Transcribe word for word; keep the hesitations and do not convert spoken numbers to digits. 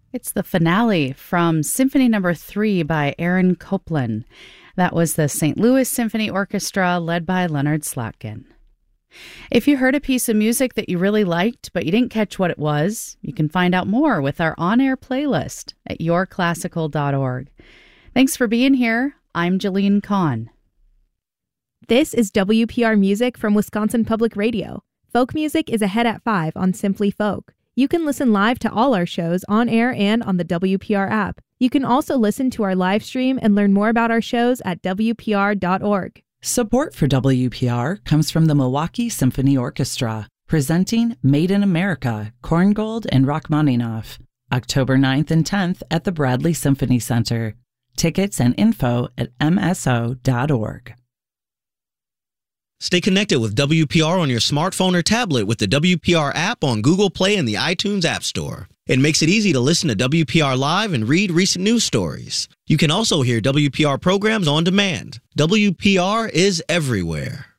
It's the finale from Symphony Number Three by Aaron Copland. That was the Saint Louis Symphony Orchestra led by Leonard Slatkin. If you heard a piece of music that you really liked, but you didn't catch what it was, you can find out more with our on-air playlist at your classical dot org. Thanks for being here. I'm Jalene Kahn. This is W P R Music from Wisconsin Public Radio. Folk music is ahead at five on Simply Folk. You can listen live to all our shows on air and on the W P R app. You can also listen to our live stream and learn more about our shows at W P R dot org. Support for W P R comes from the Milwaukee Symphony Orchestra, presenting Made in America, Korngold and Rachmaninoff, October ninth and tenth at the Bradley Symphony Center. Tickets and info at M S O dot org. Stay connected with W P R on your smartphone or tablet with the W P R app on Google Play and the iTunes App Store. It makes it easy to listen to W P R Live and read recent news stories. You can also hear W P R programs on demand. W P R is everywhere.